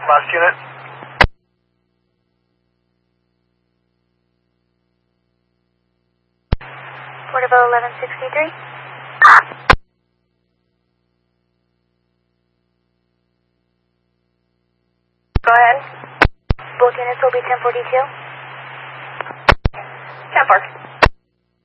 Last unit. Portable 1163. Go ahead. Both units will be 1042. 10-4.